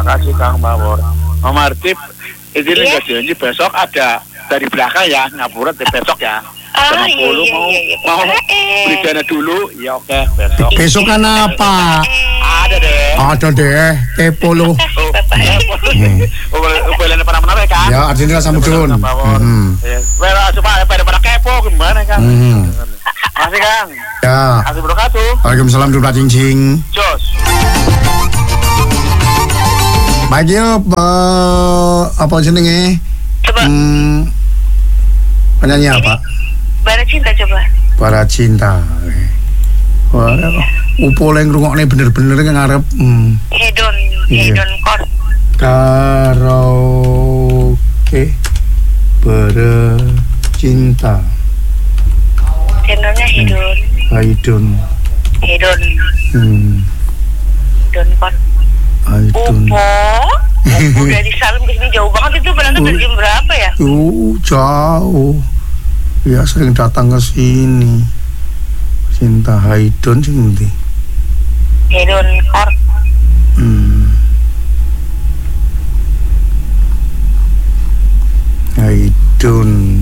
kasih Kang Mawar. Om Artip, ini nggak janji besok ada dari belakang ya, ngapura besok ya. Sama Polo mau beli dana dulu, ya oke besok. Besok kan apa? Ada deh. Polo. Boleh mana kan? Ya, Argentina Samudun. Well, coba pada kepo gimana kan? Masih Kang. Ya. Kasih berkatuh. Waalaikumsalam jumlah cincing. Jos. Baik yuk, apa jenenge? Coba. Penyanyi apa? Bara Cinta coba. Bara Cinta. Wah, upo leng rungokne bener-bener ngarep. Hedon kor. Karaoke Bara Cinta. Channelnya Hedon kor. Upo dari Salim ke sini jauh banget itu, berangkat dari jam berapa ya? Jauh. Ya sering datang ke sini. Cinta Haidon sing ndi? Hedon kor. Haidon